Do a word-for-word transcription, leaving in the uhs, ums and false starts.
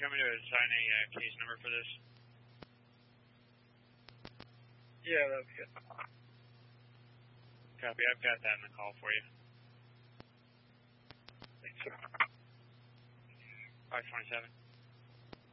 you want me to assign a uh, case number for this? Yeah, that'd be good. Copy, I've got that in the call for you. Thanks, sir. five twenty-seven.